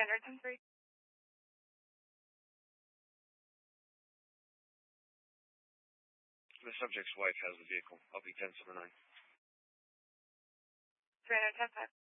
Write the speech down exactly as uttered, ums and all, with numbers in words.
hundred ten three. The subject's wife has the vehicle. I'll be ten seven nine. three hundred ten five.